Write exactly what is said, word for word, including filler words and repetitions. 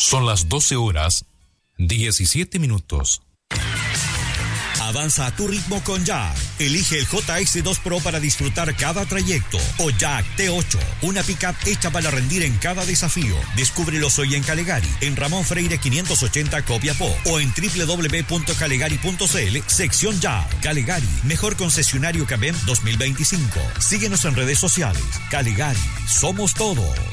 Son las doce horas, diecisiete minutos. Avanza a tu ritmo con Jack. Elige el J S dos Pro para disfrutar cada trayecto. O Jack T ocho, una pickup hecha para rendir en cada desafío. Descúbrelos hoy en Calegari, en Ramón Freire quinientos ochenta Copiapó, o en doble u doble u doble u punto calegari punto c l, sección Jack. Calegari, mejor concesionario Cabem dos mil veinticinco. Síguenos en redes sociales. Calegari, somos todos.